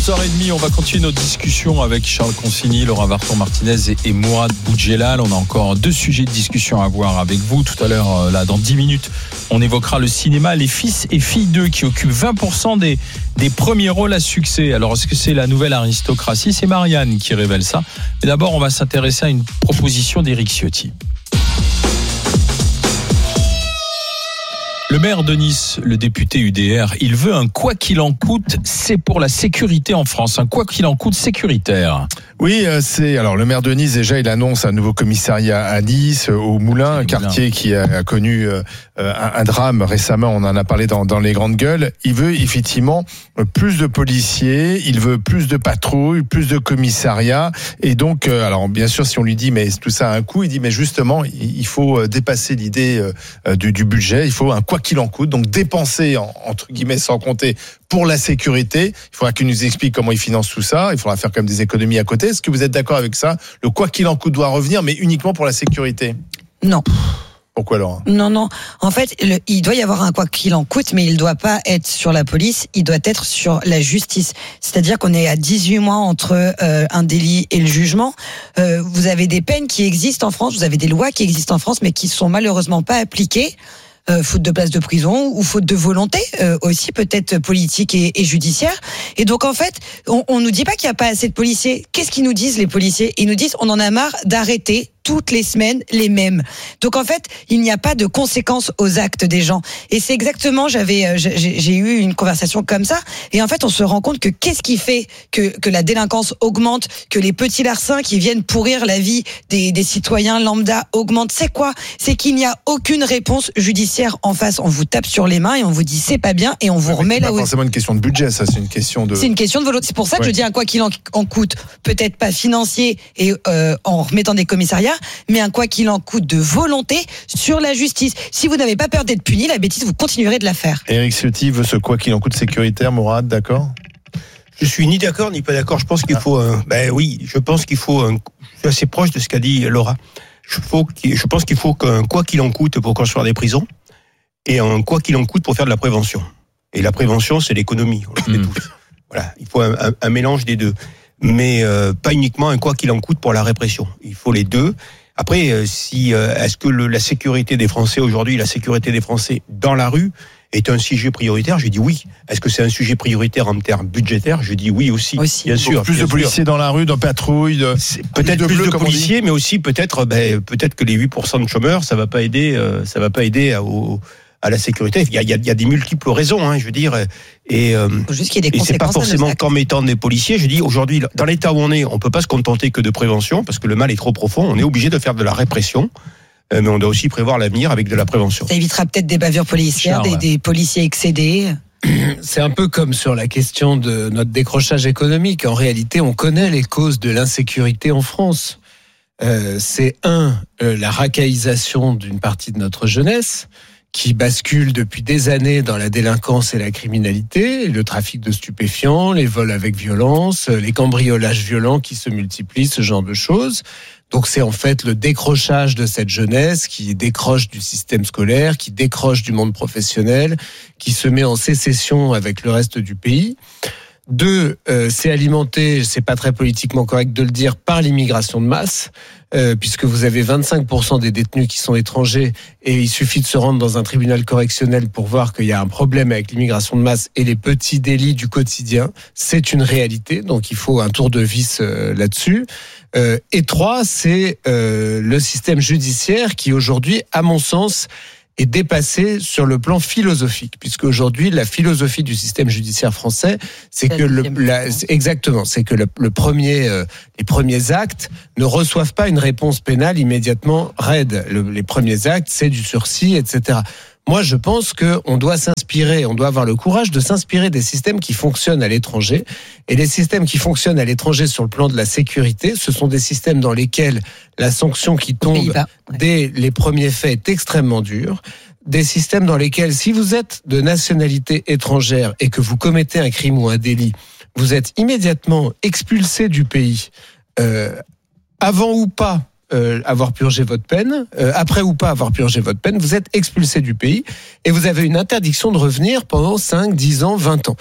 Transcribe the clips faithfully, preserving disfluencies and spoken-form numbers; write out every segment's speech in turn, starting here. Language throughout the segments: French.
onze heures trente, on va continuer notre discussion avec Charles Consigny, Laura Varton-Martinez et, et Mourad Boudjelal. On a encore deux sujets de discussion à voir avec vous. Tout à l'heure, là, dans dix minutes, on évoquera le cinéma, les fils et filles d'eux qui occupent vingt pour cent des, des premiers rôles à succès. Alors, est-ce que c'est la nouvelle aristocratie ? C'est Marianne qui révèle ça. Mais d'abord, on va s'intéresser à une proposition d'Éric Ciotti. Le maire de Nice, le député U D R, il veut un quoi qu'il en coûte, c'est pour la sécurité en France, un quoi qu'il en coûte sécuritaire. Oui, c'est alors le maire de Nice déjà, il annonce un nouveau commissariat à Nice, au Moulin, un quartier qui a connu un, un drame récemment. On en a parlé dans, dans les grandes gueules. Il veut effectivement plus de policiers, il veut plus de patrouilles, plus de commissariats. Et donc, alors bien sûr, si on lui dit mais tout ça a un coût, il dit mais justement, il faut dépasser l'idée du, du budget. Il faut un quoi qu'il en coûte, donc dépenser entre guillemets sans compter pour la sécurité. Il faudra qu'il nous explique comment il finance tout ça. Il faudra faire quand même des économies à côté. Est-ce que vous êtes d'accord avec ça ? Le quoi qu'il en coûte doit revenir, mais uniquement pour la sécurité ? Non. Pourquoi alors ? Non, non. En fait, le, il doit y avoir un quoi qu'il en coûte, mais il ne doit pas être sur la police, il doit être sur la justice. C'est-à-dire qu'on est à dix-huit mois entre euh, un délit et le jugement. Euh, vous avez des peines qui existent en France, vous avez des lois qui existent en France, mais qui ne sont malheureusement pas appliquées. Euh, faute de place de prison ou faute de volonté euh, aussi peut-être politique et, et judiciaire. Et donc en fait, on, on nous dit pas qu'il y a pas assez de policiers. Qu'est-ce qu'ils nous disent les policiers ? Ils nous disent on en a marre d'arrêter toutes les semaines les mêmes. Donc en fait, il n'y a pas de conséquences aux actes des gens. Et c'est exactement, j'avais, j'ai, j'ai eu une conversation comme ça. Et en fait, on se rend compte que qu'est-ce qui fait que que la délinquance augmente, que les petits larcins qui viennent pourrir la vie des, des citoyens lambda augmentent. C'est quoi ? C'est qu'il n'y a aucune réponse judiciaire en face. On vous tape sur les mains et on vous dit c'est pas bien et on vous remet là où. C'est pas forcément une question de budget, ça. C'est une question de. C'est une question de volonté. C'est pour ça que ouais. je dis un quoi qu'il en, en coûte, peut-être pas financier et euh, en remettant des commissariats, mais un quoi qu'il en coûte de volonté sur la justice. Si vous n'avez pas peur d'être puni, la bêtise, vous continuerez de la faire. Éric Ciotti veut ce quoi qu'il en coûte sécuritaire, Mourad, d'accord ? Je suis ni d'accord ni pas d'accord. Je pense qu'il faut un, ben oui, je pense qu'il faut un, je suis assez proche de ce qu'a dit Laura. Je, faut je pense qu'il faut qu'un quoi qu'il en coûte pour construire des prisons et un quoi qu'il en coûte pour faire de la prévention. Et la prévention, c'est l'économie. On le sait tous. Voilà, il faut un, un, un mélange des deux, mais euh, pas uniquement un quoi qu'il en coûte pour la répression. Il faut les deux. Après, euh, si euh, est-ce que le, la sécurité des Français aujourd'hui, la sécurité des Français dans la rue est un sujet prioritaire ? Je dis oui. Est-ce que c'est un sujet prioritaire en termes budgétaires ? Je dis oui aussi. aussi. Bien sûr. Donc plus bien de sûr. policiers dans la rue, dans patrouille, de... peut-être de plus bleu, de comme on dit. policiers, mais aussi peut-être, ben, peut-être que les huit pour cent de chômeurs, ça va pas aider, euh, ça va pas aider à, au, à la sécurité. Il y a, il y a, il y a des multiples raisons, hein, je veux dire. Et, euh, Juste qu'il y ait des et c'est pas conséquences à nos forcément actes. qu'en mettant des policiers. Je dis aujourd'hui, dans l'état où on est, on peut pas se contenter que de prévention parce que le mal est trop profond. On est obligé de faire de la répression. Mais on doit aussi prévoir l'avenir avec de la prévention. Ça évitera peut-être des bavures policières, des, des policiers excédés. C'est un peu comme sur la question de notre décrochage économique. En réalité, on connaît les causes de l'insécurité en France. Euh, c'est un, euh, la racaillisation d'une partie de notre jeunesse qui bascule depuis des années dans la délinquance et la criminalité, le trafic de stupéfiants, les vols avec violence, les cambriolages violents qui se multiplient, ce genre de choses. Donc c'est en fait le décrochage de cette jeunesse qui décroche du système scolaire, qui décroche du monde professionnel, qui se met en sécession avec le reste du pays. Deux, euh, c'est alimenté, c'est pas très politiquement correct de le dire, par l'immigration de masse, euh, puisque vous avez vingt-cinq pour cent des détenus qui sont étrangers et il suffit de se rendre dans un tribunal correctionnel pour voir qu'il y a un problème avec l'immigration de masse et les petits délits du quotidien. C'est une réalité, donc il faut un tour de vis euh, là-dessus. Euh, et trois, c'est euh, le système judiciaire qui aujourd'hui, à mon sens, est dépassé sur le plan philosophique, puisque aujourd'hui la philosophie du système judiciaire français, c'est que le, la, exactement, c'est que le, le premier, euh, les premiers actes ne reçoivent pas une réponse pénale immédiatement raide. Le, les premiers actes, c'est du sursis, et cetera. Moi, je pense qu'on doit s'inspirer, on doit avoir le courage de s'inspirer des systèmes qui fonctionnent à l'étranger. Et les systèmes qui fonctionnent à l'étranger sur le plan de la sécurité, ce sont des systèmes dans lesquels la sanction qui tombe ouais. dès les premiers faits est extrêmement dure. Des systèmes dans lesquels, si vous êtes de nationalité étrangère et que vous commettez un crime ou un délit, vous êtes immédiatement expulsé du pays, euh, avant ou pas, Euh, avoir purgé votre peine, euh, après ou pas avoir purgé votre peine, vous êtes expulsé du pays et vous avez une interdiction de revenir pendant cinq, dix ans, vingt ans.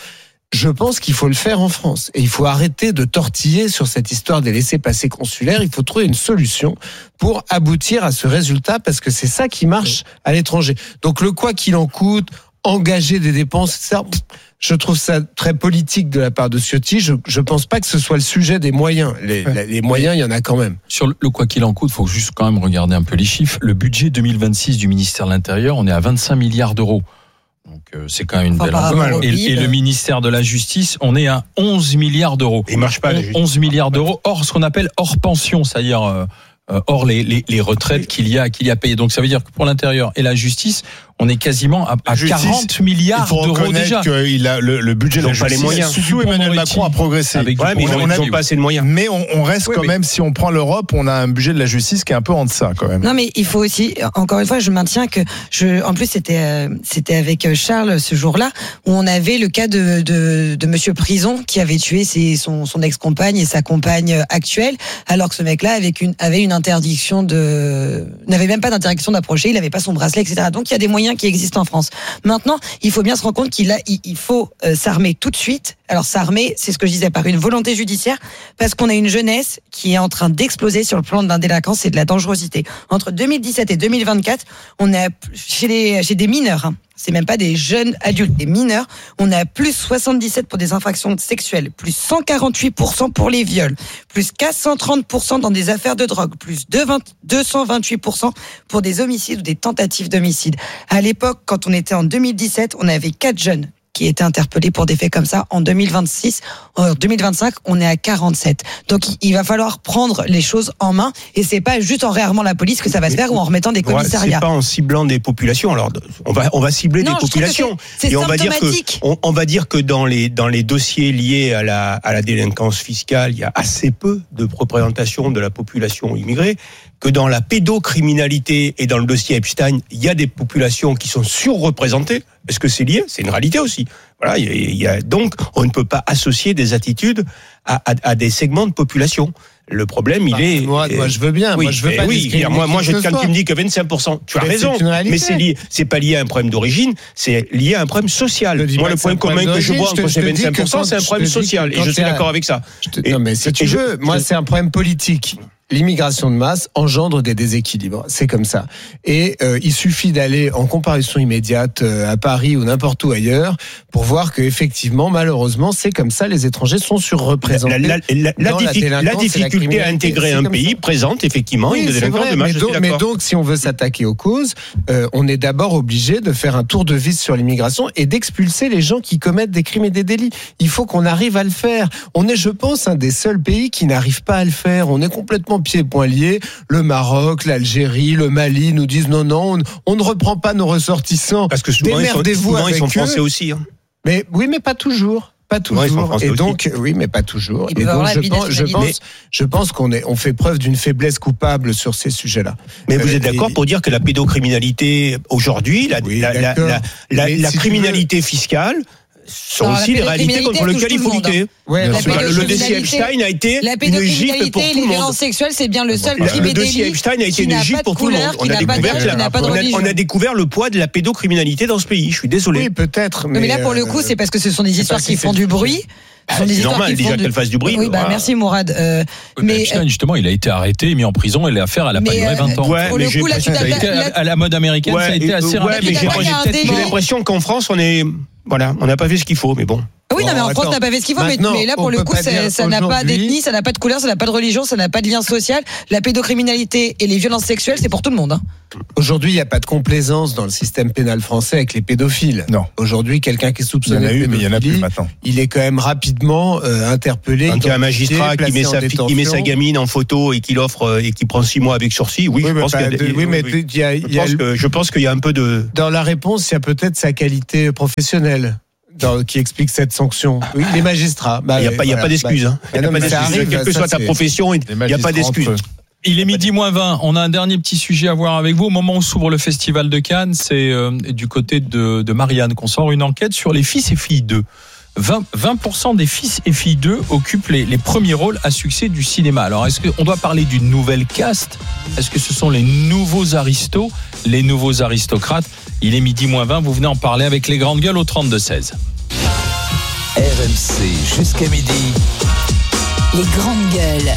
je pense qu'il faut le faire en France. Et il faut arrêter de tortiller sur cette histoire des laissez-passer consulaires. Il faut trouver une solution pour aboutir à ce résultat, parce que c'est ça qui marche à l'étranger. Donc le quoi qu'il en coûte, engager des dépenses, et cetera, je trouve ça très politique de la part de Ciotti. Je ne pense pas que ce soit le sujet des moyens. Les, ouais. les moyens, il y en a quand même. Sur le quoi qu'il en coûte, il faut juste quand même regarder un peu les chiffres. Le budget deux mille vingt-six du ministère de l'Intérieur, on est à vingt-cinq milliards d'euros. Donc euh, c'est quand même une belle enveloppe. Et, et le ministère de la Justice, on est à onze milliards d'euros. Il marche pas. onze milliards d'euros hors ce qu'on appelle hors pension, c'est-à-dire euh, hors les, les, les retraites qu'il y a qu'il y a payées. Donc ça veut dire que pour l'Intérieur et la Justice, on est quasiment à, à justice, quarante milliards d'euros déjà. Il a le, le budget de la justice, les moyens. Sous Emmanuel Macron a progressé. Avec ouais, mais ils n'ont pas assez de moyens. Mais on, on reste oui, quand mais... même, si on prend l'Europe, on a un budget de la justice qui est un peu en deçà quand même. Non, mais il faut aussi, encore une fois, je maintiens que je, en plus c'était euh, c'était avec Charles ce jour-là où on avait le cas de de, de Monsieur Prison qui avait tué ses, son son ex-compagne et sa compagne actuelle, alors que ce mec-là avait une avait une interdiction de n'avait même pas d'interdiction d'approcher, il n'avait pas son bracelet, et cetera. Donc il y a des moyens qui existent en France. Maintenant, il faut bien se rendre compte qu'il a, il faut euh, s'armer tout de suite. Alors s'armer, c'est ce que je disais, par une volonté judiciaire, parce qu'on a une jeunesse qui est en train d'exploser sur le plan de la délinquance et de la dangerosité. Entre deux mille dix-sept et deux mille vingt-quatre, on a chez les chez des mineurs. Hein, c'est même pas des jeunes adultes, des mineurs, on a plus soixante-dix-sept pour des infractions sexuelles, plus cent quarante-huit pour cent pour les viols, plus quatre cent trente pour cent dans des affaires de drogue, plus deux cent vingt-huit pour cent pour des homicides ou des tentatives d'homicide. À l'époque, quand on était en deux mille dix-sept, on avait quatre jeunes qui étaient interpellés pour des faits comme ça. En deux mille vingt-six, en deux mille vingt-cinq, on est à quarante-sept. Donc, il va falloir prendre les choses en main, et c'est pas juste en réarmant la police que ça va se faire ou en remettant des commissariats. C'est pas en ciblant des populations. Alors, on va, on va cibler non, des populations. C'est, c'est et on va dire que, on, on va dire que dans les, dans les dossiers liés à la, à la délinquance fiscale, il y a assez peu de représentation de la population immigrée. Que dans la pédocriminalité et dans le dossier Epstein, il y a des populations qui sont surreprésentées. Est-ce que c'est lié ? C'est une réalité aussi. Voilà, il y a, donc, on ne peut pas associer des attitudes à, à, à des segments de population. Le problème, il bah, est. Moi, moi, je veux bien. Oui, moi, je veux pas oui. Moi, moi, je, quand tu me dis que vingt-cinq pour cent, tu as mais raison. C'est mais c'est lié. C'est pas lié à un problème d'origine. C'est lié à un problème social. Moi, le point commun que je vois entre ces vingt-cinq pour cent, c'est un problème social. Et je suis d'accord avec ça. Non, mais si tu veux, moi, c'est un problème politique. L'immigration de masse engendre des déséquilibres, c'est comme ça. Et euh, il suffit d'aller en comparution immédiate euh, à Paris ou n'importe où ailleurs pour voir que effectivement, malheureusement, c'est comme ça. Les étrangers sont surreprésentés. La, la, la, la, diffi- la, la difficulté à intégrer un pays ça. présente effectivement oui, une délinquance de masse. Mais donc, mais donc, si on veut s'attaquer aux causes, euh, on est d'abord obligé de faire un tour de vis sur l'immigration et d'expulser les gens qui commettent des crimes et des délits. Il faut qu'on arrive à le faire. On est, je pense, un des seuls pays qui n'arrive pas à le faire. On est complètement pieds et poings liés. Le Maroc, l'Algérie, le Mali nous disent non, non, on, on ne reprend pas nos ressortissants. Parce que souvent, ils sont, souvent, ils sont français aussi. Hein. Mais oui, mais pas toujours. Pas toujours. Ouais, et donc, aussi. oui, mais pas toujours. Et donc, je pense, je pense, je pense qu'on est, on fait preuve d'une faiblesse coupable sur ces sujets-là. Mais vous euh, êtes d'accord et... pour dire que la pédocriminalité aujourd'hui, la, oui, la, la, la, la, la si criminalité veux... fiscale, sont non, aussi les réalités contre lesquelles il faut lutter. Ouais, le dossier Epstein a été une gifle pour tout le monde. Les violences sexuelles, c'est bien le seul le, crime et délit. Le dossier Epstein a été une gifle pour tout le monde. On a, découvert la, on, a, on a découvert le poids de la pédocriminalité dans ce pays. Je suis désolé. Oui, peut-être. Mais, mais là, pour le coup, c'est parce que ce sont des histoires qui font du bruit. Ah, c'est normal déjà qu'elle fasse du bruit. Oui, bah, merci Mourad. Euh, mais Epstein, justement, il a été arrêté, mis en prison et l'affaire, elle a pas duré vingt ans. Ouais, pour le coup, là, ça a été à la mode américaine, ça a été assez rapide. Ouais, mais j'ai l'impression qu'en France, on est, voilà, on n'a pas fait ce qu'il faut, mais bon. Oui, non, mais en France, on n'a pas fait ce qu'il faut, mais, mais là, pour le coup, ça, ça n'a pas d'ethnie, ça n'a pas de couleur, ça n'a pas de religion, ça n'a pas de lien social. La pédocriminalité et les violences sexuelles, c'est pour tout le monde. Hein. Aujourd'hui, il n'y a pas de complaisance dans le système pénal français avec les pédophiles. Non. Aujourd'hui, quelqu'un qui est soupçonné de pédophilie, mais il y en a plus maintenant. Il est quand même rapidement euh, interpellé. Quand il y a un magistrat qui met, sa, qui met sa gamine en photo et qui l'offre et qui prend six mois avec sursis, oui, oui je pense qu'il y a, oui, mais oui, il y a, il y a, je, pense que, je pense qu'il y a un peu de... Dans la réponse, il y a peut-être sa qualité professionnelle. Dans, qui explique cette sanction. Oui, les magistrats. Bah, il n'y a, voilà, a pas d'excuse. Bah, hein. Il n'y a pas d'excuse. Quelle que soit ta profession, il n'y a pas d'excuse. Il est midi moins vingt. On a un dernier petit sujet à voir avec vous. Au moment où s'ouvre le festival de Cannes, c'est euh, du côté de, de Marianne qu'on sort une enquête sur les fils et filles d'eux. vingt pour cent des fils et filles d'eux occupent les, les premiers rôles à succès du cinéma. Alors, est-ce qu'on doit parler d'une nouvelle caste ? Est-ce que ce sont les nouveaux aristos, les nouveaux aristocrates ? Il est midi moins vingt. Vous venez en parler avec les grandes gueules au trente-deux seize. R M C jusqu'à midi. Les grandes gueules.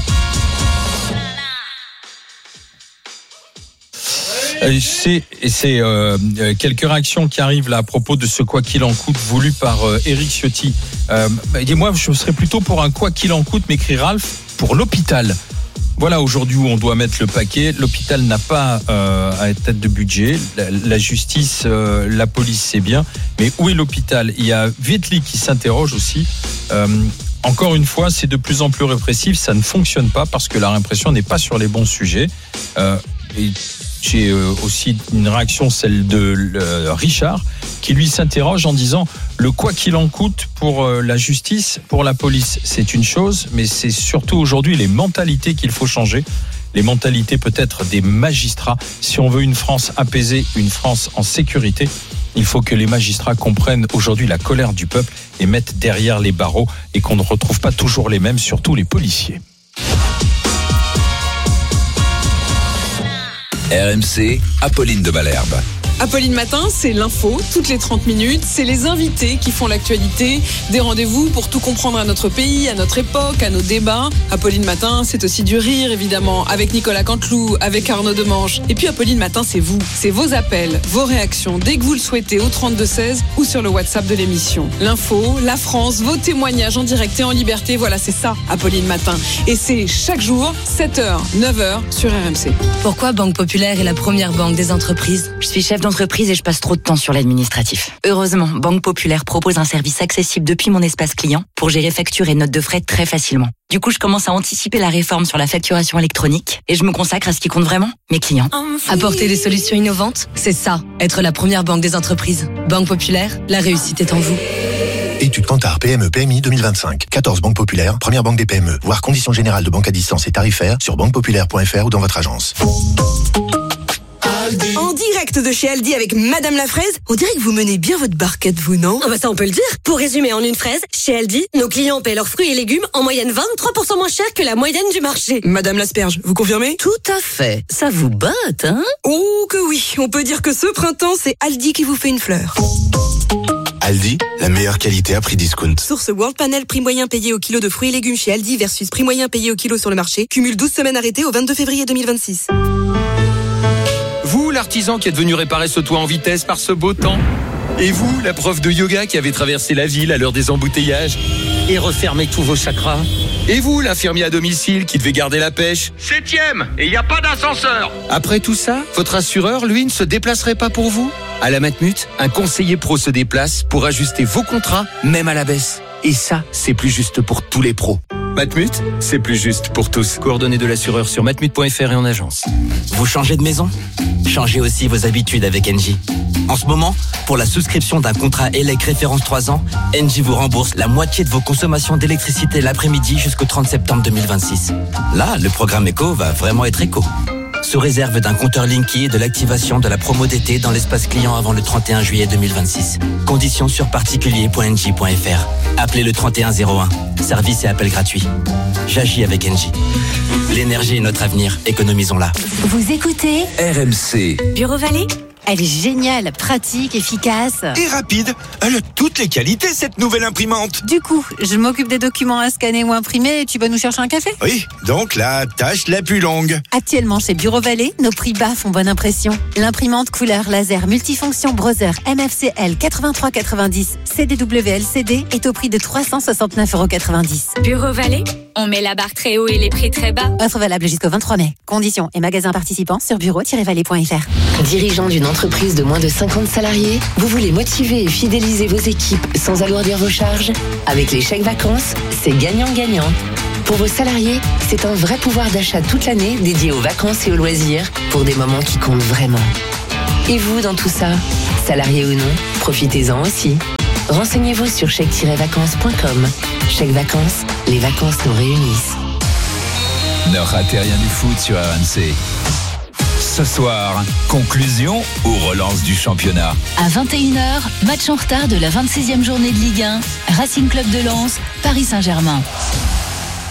C'est, c'est euh, quelques réactions qui arrivent là à propos de ce quoi qu'il en coûte voulu par euh, Éric Ciotti. Euh, dis-moi, je serais plutôt pour un quoi qu'il en coûte, m'écrit Ralph, pour l'hôpital. Voilà aujourd'hui où on doit mettre le paquet. L'hôpital n'a pas euh, à être tête de budget. La, la justice, euh, la police, c'est bien. Mais où est l'hôpital ? Il y a Vietli qui s'interroge aussi. Euh, encore une fois, c'est de plus en plus répressif. Ça ne fonctionne pas parce que la répression n'est pas sur les bons sujets. Euh, et j'ai aussi une réaction, celle de Richard, qui lui s'interroge en disant le quoi qu'il en coûte pour la justice, pour la police, c'est une chose, mais c'est surtout aujourd'hui les mentalités qu'il faut changer. Les mentalités peut-être des magistrats. Si on veut une France apaisée, une France en sécurité, il faut que les magistrats comprennent aujourd'hui la colère du peuple et mettent derrière les barreaux et qu'on ne retrouve pas toujours les mêmes, surtout les policiers. R M C, Apolline de Malherbe. Apolline Matin, c'est l'info, toutes les trente minutes, c'est les invités qui font l'actualité, des rendez-vous pour tout comprendre à notre pays, à notre époque, à nos débats. Apolline Matin, c'est aussi du rire, évidemment, avec Nicolas Canteloup, avec Arnaud Demange. Et puis Apolline Matin, c'est vous, c'est vos appels, vos réactions, dès que vous le souhaitez, au trente-deux seize ou sur le WhatsApp de l'émission. L'info, la France, vos témoignages en direct et en liberté, voilà, c'est ça, Apolline Matin. Et c'est chaque jour, sept heures, neuf heures, sur R M C. Pourquoi Banque Populaire est la première banque des entreprises ? Je suis chef d'entreprise et je passe trop de temps sur l'administratif. Heureusement, Banque Populaire propose un service accessible depuis mon espace client pour gérer factures et notes de frais très facilement. Du coup, je commence à anticiper la réforme sur la facturation électronique et je me consacre à ce qui compte vraiment, mes clients. Apporter des solutions innovantes, c'est ça, être la première banque des entreprises. Banque Populaire, la réussite est en vous. Étude Kantar P M E P M I deux mille vingt-cinq. quatorze banques populaires, première banque des P M E. Voir conditions générales de banque à distance et tarifaires sur banque populaire point f r ou dans votre agence. En direct de chez Aldi avec Madame la Fraise, on dirait que vous menez bien votre barquette, vous, non ? Ah bah ça on peut le dire. Pour résumer en une fraise, chez Aldi, nos clients paient leurs fruits et légumes en moyenne vingt-trois pour cent moins cher que la moyenne du marché. Madame l'asperge, vous confirmez ? Tout à fait. Ça vous botte, hein ? Oh que oui, on peut dire que ce printemps, c'est Aldi qui vous fait une fleur. Aldi, la meilleure qualité à prix discount. Source World Panel, prix moyen payé au kilo de fruits et légumes chez Aldi versus prix moyen payé au kilo sur le marché. Cumule douze semaines arrêtées au vingt-deux février deux mille vingt-six. Vous, l'artisan qui êtes venu réparer ce toit en vitesse par ce beau temps. Et vous, la prof de yoga qui avez traversé la ville à l'heure des embouteillages et refermé tous vos chakras. Et vous, l'infirmier à domicile qui devait garder la pêche. Septième, et il n'y a pas d'ascenseur. Après tout ça, votre assureur, lui, ne se déplacerait pas pour vous ? À la Matmut, un conseiller pro se déplace pour ajuster vos contrats, même à la baisse. Et ça, c'est plus juste pour tous les pros. Matmut, c'est plus juste pour tous. Coordonnées de l'assureur sur matmut point f r et en agence. Vous changez de maison ? Changez aussi vos habitudes avec Engie. En ce moment, pour la souscription d'un contrat E L E C référence trois ans, Engie vous rembourse la moitié de vos consommations d'électricité l'après-midi jusqu'au trente septembre deux mille vingt-six. Là, le programme éco va vraiment être éco. Sous réserve d'un compteur Linky et de l'activation de la promo d'été dans l'espace client avant le trente et un juillet deux mille vingt-six. Conditions sur particulier point engie point f r. Appelez le trente et un zéro un. Service et appel gratuit. J'agis avec Engie. L'énergie est notre avenir. Économisons-la. Vous écoutez R M C. Bureau Vallée ? Elle est géniale, pratique, efficace. Et rapide. Elle a toutes les qualités, cette nouvelle imprimante. Du coup, je m'occupe des documents à scanner ou imprimer et tu vas nous chercher un café ? Oui, donc la tâche la plus longue. Actuellement, chez Bureau Vallée, nos prix bas font bonne impression. L'imprimante couleur laser multifonction Brother M F C L quatre-vingt-trois quatre-vingt-dix C D W L C D est au prix de trois cent soixante-neuf euros quatre-vingt-dix. Bureau Vallée, on met la barre très haut et les prix très bas. Offre valable jusqu'au vingt-trois mai. Conditions et magasins participants sur bureau tiret vallée point f r. Dirigeant d'une entreprise de moins de cinquante salariés, vous voulez motiver et fidéliser vos équipes sans alourdir vos charges ? Avec les chèques vacances, c'est gagnant-gagnant. Pour vos salariés, c'est un vrai pouvoir d'achat toute l'année dédié aux vacances et aux loisirs pour des moments qui comptent vraiment. Et vous, dans tout ça, salariés ou non, profitez-en aussi. Renseignez-vous sur chèque tiret vacances point com. Chèque vacances, les vacances nous réunissent. Ne ratez rien du foot sur R M C. Ce soir, conclusion ou relance du championnat ? À vingt et une heures, match en retard de la vingt-sixième journée de Ligue un, Racing Club de Lens, Paris Saint-Germain.